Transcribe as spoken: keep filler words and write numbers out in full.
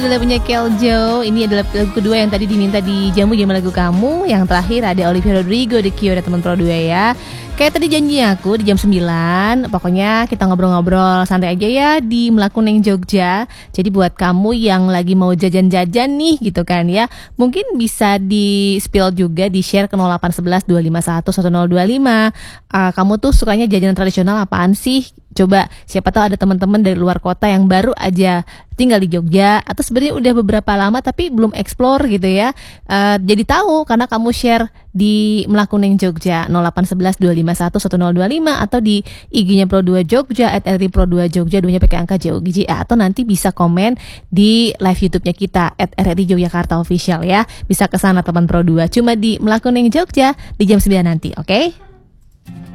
Adalah punya Keljo. Ini adalah lagu kedua yang tadi diminta di Jamu Jamu Lagu Kamu. Yang terakhir ada Olivia Rodrigo, The Cure, teman Pro dua ya. Kayak tadi janji aku di jam sembilan, pokoknya kita ngobrol-ngobrol santai aja ya di Melakuneng Jogja. Jadi buat kamu yang lagi mau jajan-jajan nih gitu kan ya, mungkin bisa di spill juga, di share ke nol delapan satu satu dua lima satu satu nol dua lima. uh, Kamu tuh sukanya jajanan tradisional apaan sih? Coba, siapa tahu ada teman-teman dari luar kota yang baru aja tinggal di Jogja, atau sebenarnya udah beberapa lama tapi belum explore gitu ya. uh, Jadi tahu karena kamu share di Melakuneng Jogja nol delapan satu satu dua lima satu satu nol dua lima, atau di I G-nya Pro dua Jogja at r i pro dua Jogja, duanya pakai angka J O G J A, atau nanti bisa komen di live YouTube-nya kita at r r i Yogyakarta Official ya. Bisa ke sana teman Pro dua, cuma di Melakuneng Jogja di jam sembilan nanti, oke? Okay?